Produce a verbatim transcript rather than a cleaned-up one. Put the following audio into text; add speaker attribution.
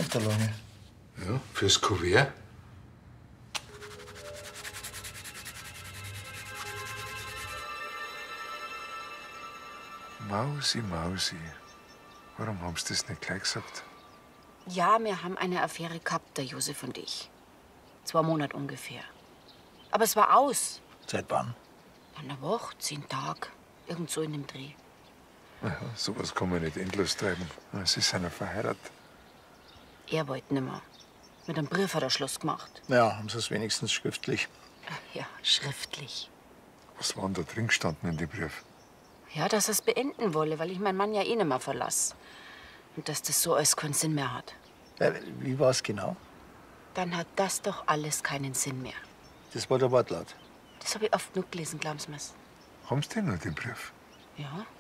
Speaker 1: Unterlage.
Speaker 2: Ja, fürs Kuvert. Mausi, Mausi. Warum haben Sie das nicht gleich gesagt?
Speaker 3: Ja, wir haben eine Affäre gehabt, der Josef und ich. Zwei Monate ungefähr. Aber es war aus.
Speaker 1: Seit wann?
Speaker 3: Eine Woche, zehn Tage. Irgend so in dem Dreh.
Speaker 2: Ja, sowas kann man nicht endlos treiben. Sie sind ja verheiratet.
Speaker 3: Er wollte nimmer. Mit einem Brief hat er Schluss gemacht.
Speaker 1: Ja, haben Sie es wenigstens schriftlich.
Speaker 3: Ja, schriftlich.
Speaker 2: Was war denn da drin gestanden in dem Brief?
Speaker 3: Ja, dass er es beenden wolle, weil ich meinen Mann ja eh nicht mehr verlasse. Und dass das so alles keinen Sinn mehr hat.
Speaker 1: Ja, wie war es genau?
Speaker 3: Dann hat das doch alles keinen Sinn mehr.
Speaker 1: Das war der Wortlaut.
Speaker 3: Das habe ich oft genug gelesen, glauben Sie mir's.
Speaker 2: Haben Sie denn noch den Brief?
Speaker 3: Ja.